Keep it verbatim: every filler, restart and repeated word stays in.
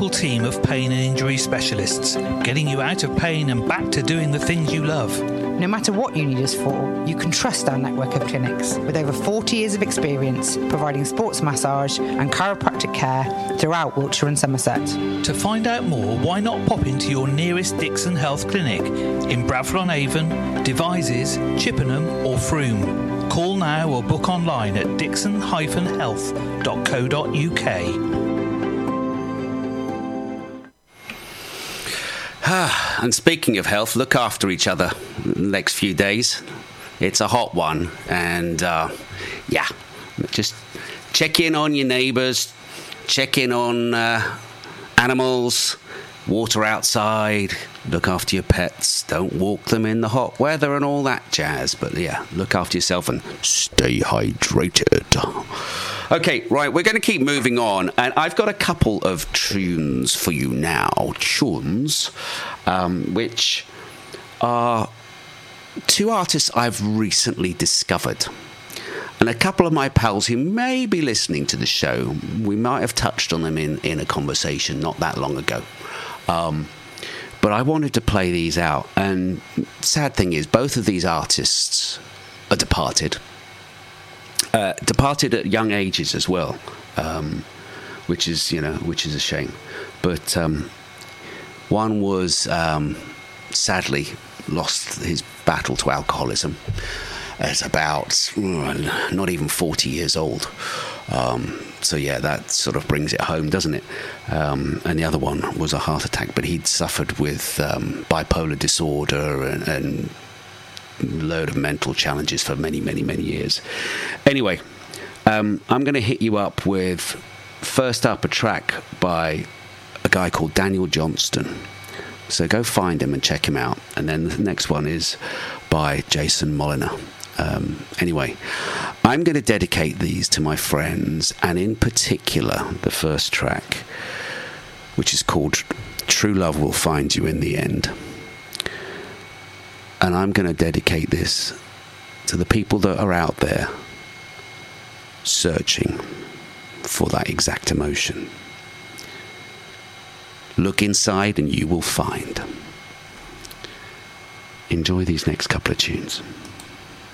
local team of pain and injury specialists, getting you out of pain and back to doing the things you love. No matter what you need us for, you can trust our network of clinics with over forty years of experience providing sports massage and chiropractic care throughout Wiltshire and Somerset. To find out more, why not pop into your nearest Dixon Health Clinic in Bradford-on-Avon, Devizes, Chippenham or Frome. Call now or book online at dixon dash health dot co dot uk. And speaking of health, look after each other the next few days. It's a hot one, and uh, yeah, just check in on your neighbours, check in on uh, animals, water outside, look after your pets, don't walk them in the hot weather and all that jazz. But yeah, look after yourself and stay hydrated. Okay, right, we're going to keep moving on, and I've got a couple of tunes for you now. Tunes, um, which are two artists I've recently discovered. And a couple of my pals who may be listening to the show, we might have touched on them in, in a conversation not that long ago. Um, but I wanted to play these out, and sad thing is, both of these artists are departed. Uh, departed at young ages as well, um, which is, you know, which is a shame. But um, one was um, sadly lost his battle to alcoholism at about uh, not even forty years old. Um, so yeah, that sort of brings it home, doesn't it? Um, and the other one was a heart attack, but he'd suffered with um, bipolar disorder and, and load of mental challenges for many, many, many years. Anyway, um, I'm going to hit you up with, first up, a track by a guy called Daniel Johnston. So go find him and check him out. And then the next one is by Jason Moliner. Um, anyway, I'm going to dedicate these to my friends, and in particular, the first track, which is called True Love Will Find You in the End. And I'm going to dedicate this to the people that are out there searching for that exact emotion. Look inside and you will find. Enjoy these next couple of tunes.